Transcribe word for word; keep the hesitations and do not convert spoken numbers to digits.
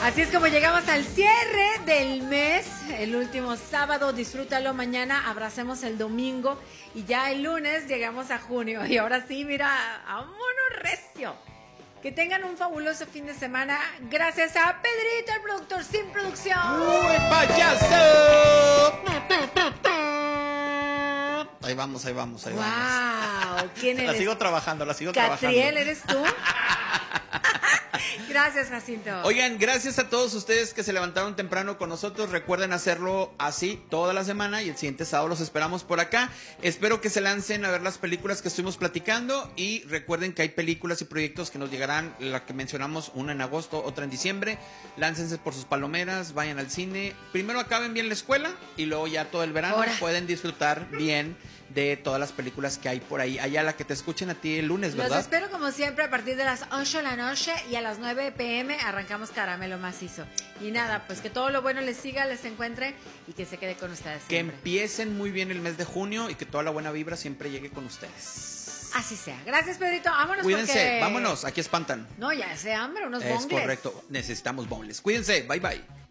Así es como llegamos al cierre del mes, el último sábado, disfrútalo mañana, abracemos el domingo y ya el lunes llegamos a junio. Y ahora sí, mira, vámonos recio. Que tengan un fabuloso fin de semana. Gracias a Pedrito, el productor sin producción. ¡Uy, payaso! Ahí vamos, ahí vamos, ahí wow, vamos. ¿Quién eres? La sigo trabajando, la sigo Catriel, trabajando. ¿eres tú? Gracias, Jacinto. Oigan, gracias a todos ustedes que se levantaron temprano con nosotros. Recuerden hacerlo así toda la semana y el siguiente sábado los esperamos por acá. Espero que se lancen a ver las películas que estuvimos platicando y recuerden que hay películas y proyectos que nos llegarán, la que mencionamos, una en agosto, otra en diciembre. Láncense por sus palomeras, vayan al cine. Primero acaben bien la escuela y luego ya todo el verano Ahora. pueden disfrutar bien de todas las películas que hay por ahí. Allá la que te escuchen a ti el lunes, ¿verdad? Los espero como siempre a partir de las ocho de la noche y a las nueve pm arrancamos Caramelo Macizo. Y nada, pues que todo lo bueno les siga, les encuentre y que se quede con ustedes Que siempre. empiecen muy bien el mes de junio y que toda la buena vibra siempre llegue con ustedes. Así sea. Gracias, Pedrito. Vámonos. Cuídense, porque... vámonos, aquí espantan. No, ya hace hambre, unos Es bongles. correcto, necesitamos boneless. Cuídense, bye bye.